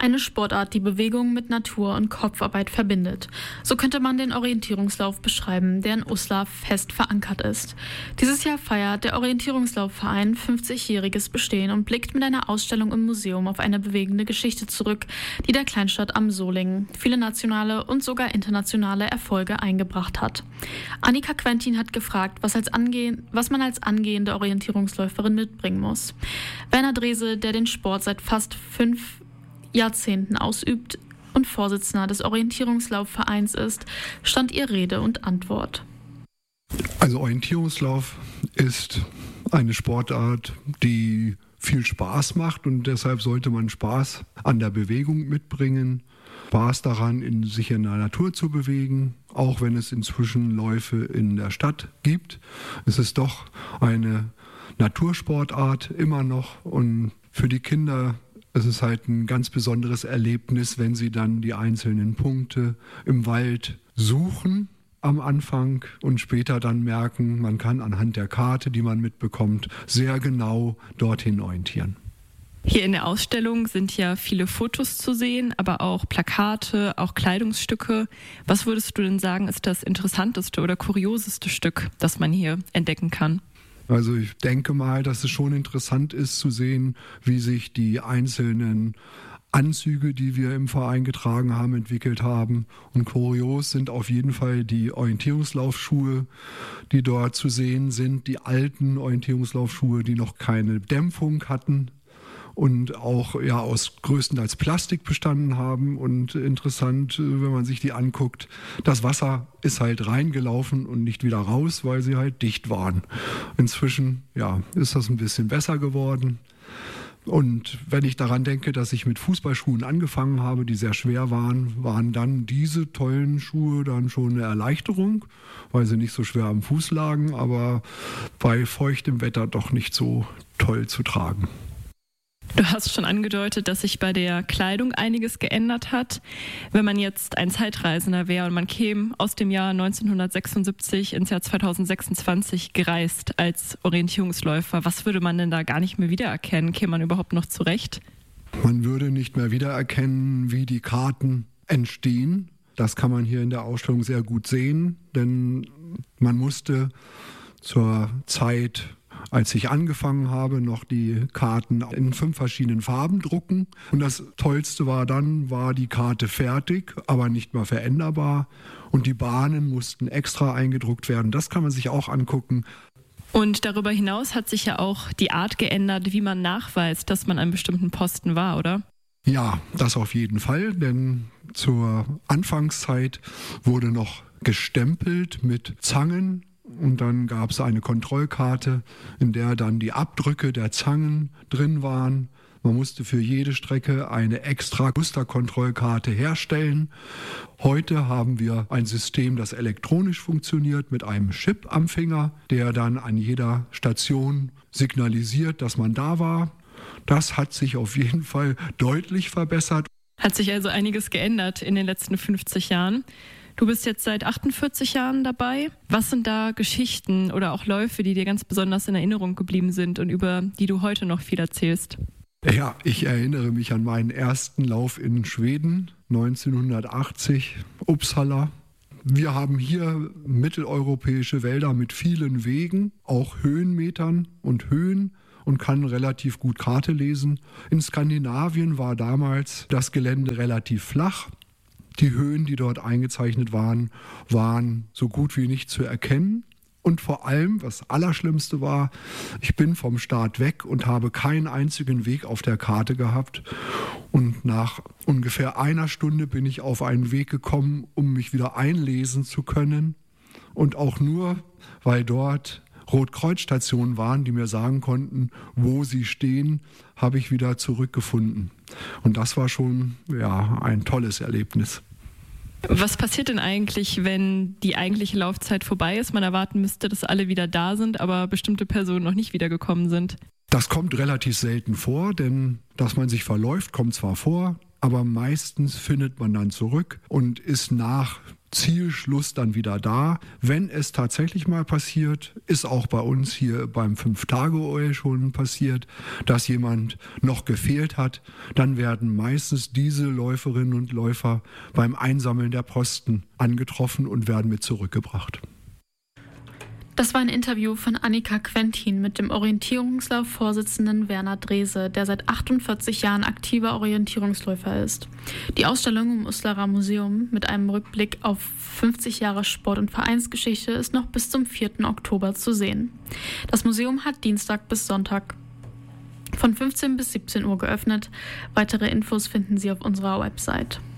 Eine Sportart, die Bewegung mit Natur und Kopfarbeit verbindet. So könnte man den Orientierungslauf beschreiben, der in Uslar fest verankert ist. Dieses Jahr feiert der Orientierungslaufverein 50-jähriges Bestehen und blickt mit einer Ausstellung im Museum auf eine bewegende Geschichte zurück, die der Kleinstadt am Solingen viele nationale und sogar internationale Erfolge eingebracht hat. Annika Quentin hat gefragt, was man als angehende Orientierungsläuferin mitbringen muss. Werner Drese, der den Sport seit fast 5 Jahrzehnten ausübt und Vorsitzender des Orientierungslaufvereins ist, stand ihr Rede und Antwort. Also Orientierungslauf ist eine Sportart, die viel Spaß macht und deshalb sollte man Spaß an der Bewegung mitbringen, Spaß daran, sich in der Natur zu bewegen, auch wenn es inzwischen Läufe in der Stadt gibt. Es ist doch eine Natursportart immer noch und für die Kinder es ist halt ein ganz besonderes Erlebnis, wenn sie dann die einzelnen Punkte im Wald suchen am Anfang und später dann merken, man kann anhand der Karte, die man mitbekommt, sehr genau dorthin orientieren. Hier in der Ausstellung sind ja viele Fotos zu sehen, aber auch Plakate, auch Kleidungsstücke. Was würdest du denn sagen, ist das interessanteste oder kurioseste Stück, das man hier entdecken kann? Also ich denke mal, dass es schon interessant ist zu sehen, wie sich die einzelnen Anzüge, die wir im Verein getragen haben, entwickelt haben. Und kurios sind auf jeden Fall die Orientierungslaufschuhe, die dort zu sehen sind, die alten Orientierungslaufschuhe, die noch keine Dämpfung hatten und auch aus größtenteils Plastik bestanden haben. Und interessant, wenn man sich die anguckt, das Wasser ist halt reingelaufen und nicht wieder raus, weil sie halt dicht waren. Inzwischen ist das ein bisschen besser geworden. Und wenn ich daran denke, dass ich mit Fußballschuhen angefangen habe, die sehr schwer waren dann diese tollen Schuhe dann schon eine Erleichterung, weil sie nicht so schwer am Fuß lagen, aber bei feuchtem Wetter doch nicht so toll zu tragen. Du hast schon angedeutet, dass sich bei der Kleidung einiges geändert hat. Wenn man jetzt ein Zeitreisender wäre und man käme aus dem Jahr 1976 ins Jahr 2026 gereist als Orientierungsläufer, was würde man denn da gar nicht mehr wiedererkennen? Käme man überhaupt noch zurecht? Man würde nicht mehr wiedererkennen, wie die Karten entstehen. Das kann man hier in der Ausstellung sehr gut sehen, denn man musste zur Zeit, als ich angefangen habe, noch die Karten in 5 verschiedenen Farben drucken. Und das Tollste war die Karte fertig, aber nicht mehr veränderbar. Und die Bahnen mussten extra eingedruckt werden. Das kann man sich auch angucken. Und darüber hinaus hat sich ja auch die Art geändert, wie man nachweist, dass man an bestimmten Posten war, oder? Ja, das auf jeden Fall, denn zur Anfangszeit wurde noch gestempelt mit Zangen. Und dann gab es eine Kontrollkarte, in der dann die Abdrücke der Zangen drin waren. Man musste für jede Strecke eine extra Musterkontrollkarte herstellen. Heute haben wir ein System, das elektronisch funktioniert mit einem Chip am Finger, der dann an jeder Station signalisiert, dass man da war. Das hat sich auf jeden Fall deutlich verbessert. Hat sich also einiges geändert in den letzten 50 Jahren. Du bist jetzt seit 48 Jahren dabei. Was sind da Geschichten oder auch Läufe, die dir ganz besonders in Erinnerung geblieben sind und über die du heute noch viel erzählst? Ja, ich erinnere mich an meinen ersten Lauf in Schweden, 1980, Uppsala. Wir haben hier mitteleuropäische Wälder mit vielen Wegen, auch Höhenmetern und Höhen und kann relativ gut Karte lesen. In Skandinavien war damals das Gelände relativ flach. Die Höhen, die dort eingezeichnet waren, waren so gut wie nicht zu erkennen. Und vor allem, was Allerschlimmste war, ich bin vom Start weg und habe keinen einzigen Weg auf der Karte gehabt. Und nach ungefähr einer Stunde bin ich auf einen Weg gekommen, um mich wieder einlesen zu können. Und auch nur, weil dort Rotkreuzstationen waren, die mir sagen konnten, wo sie stehen, habe ich wieder zurückgefunden. Und das war schon ein tolles Erlebnis. Was passiert denn eigentlich, wenn die eigentliche Laufzeit vorbei ist? Man erwarten müsste, dass alle wieder da sind, aber bestimmte Personen noch nicht wiedergekommen sind. Das kommt relativ selten vor, denn dass man sich verläuft, kommt zwar vor, aber meistens findet man dann zurück und ist nach Zielschluss dann wieder da. Wenn es tatsächlich mal passiert, ist auch bei uns hier beim 5-Tage-OL schon passiert, dass jemand noch gefehlt hat, dann werden meistens diese Läuferinnen und Läufer beim Einsammeln der Posten angetroffen und werden mit zurückgebracht. Das war ein Interview von Annika Quentin mit dem Orientierungslauf-Vorsitzenden Werner Drese, der seit 48 Jahren aktiver Orientierungsläufer ist. Die Ausstellung im Uslarer Museum mit einem Rückblick auf 50 Jahre Sport- und Vereinsgeschichte ist noch bis zum 4. Oktober zu sehen. Das Museum hat Dienstag bis Sonntag von 15 bis 17 Uhr geöffnet. Weitere Infos finden Sie auf unserer Website.